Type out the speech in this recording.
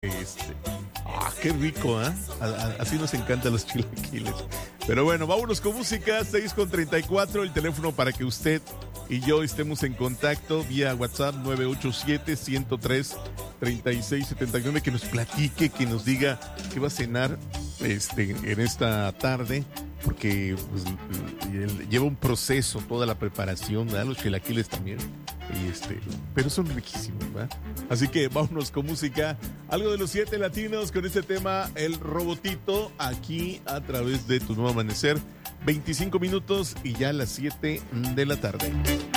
Qué rico, ¿eh? Así nos encantan los chilaquiles. Pero bueno, vámonos con música, 6:34, el teléfono para que usted y yo estemos en contacto vía WhatsApp 987-103-3679, que nos platique, que nos diga qué va a cenar en esta tarde, porque pues, lleva un proceso toda la preparación, ¿verdad? Los chilaquiles también, pero son riquísimos, ¿verdad? Así que vámonos con música, algo de los 7 latinos con este tema, El Robotito, aquí a través de Tu Nuevo Amanecer, 25 minutos y ya a las 7 de la tarde.